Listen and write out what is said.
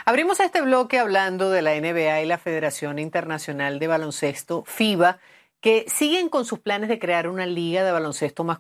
Abrimos este bloque hablando de la NBA y la Federación Internacional de Baloncesto, FIBA, que siguen con sus planes de crear una liga de baloncesto masculino